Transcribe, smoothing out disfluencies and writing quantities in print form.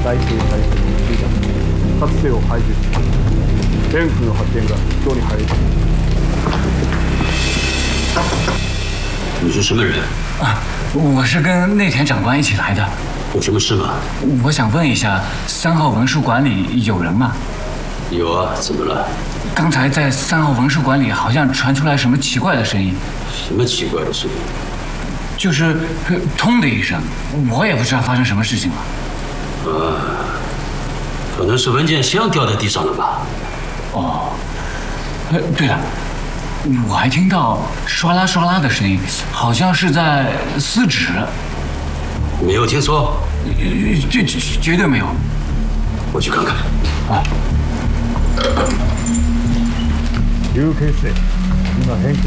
財政体制についたかつてを排除し天空の発展が人に入る。 你是什么人？ 啊，我是跟内田长官一起来的。 有什么事吗？ 我想问一下，3号文书馆里有人吗？ 有啊，怎么了？ 刚才在3号文书馆里好像传出来什么奇怪的声音。 什么奇怪的声音？ 就是通的一声，我也不知道发生什么事情了。 可能是文件箱掉在地上了吧？ 哦，对了，我还听到唰啦唰啦的声音，好像是在撕纸。 没有听说？ 这绝对没有。 我去看看。 啊。 流血生今返金